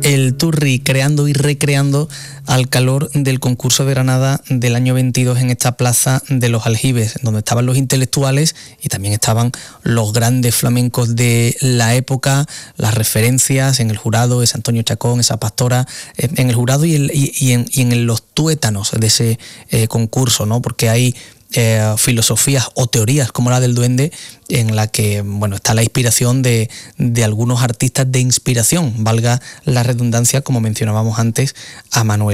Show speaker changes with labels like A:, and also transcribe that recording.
A: el Turri, creando y recreando al calor del concurso de Granada del año 22 en esta plaza de los Aljibes, donde estaban los intelectuales y también estaban los grandes flamencos de la época, las referencias en el jurado, ese Antonio Chacón, esa Pastora, en el jurado y en los tuétanos de ese concurso, ¿no? Porque hay filosofías o teorías como la del duende, en la que está la inspiración de algunos artistas de inspiración, valga la redundancia, como mencionábamos antes, a Manuel